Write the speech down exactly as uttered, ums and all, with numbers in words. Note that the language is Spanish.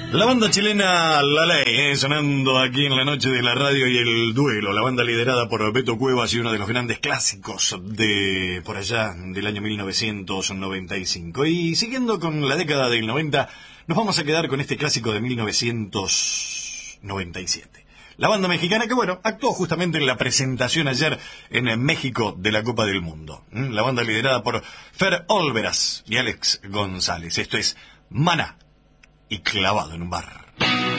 La banda chilena La Ley, eh, sonando aquí en la noche de la radio y el duelo. La banda liderada por Beto Cuevas y uno de los grandes clásicos de por allá del año mil novecientos noventa y cinco. Y siguiendo con la década del noventa, nos vamos a quedar con este clásico de mil novecientos noventa y siete. La banda mexicana que, bueno, actuó justamente en la presentación ayer en México de la Copa del Mundo. La banda liderada por Fer Olveras y Alex González. Esto es Maná y Clavado en un bar.